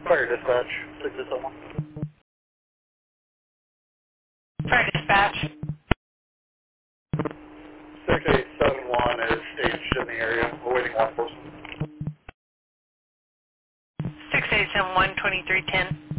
Fire dispatch, 671. Fire dispatch. 6871 is staged in the area, awaiting law enforcement. 6871 2310.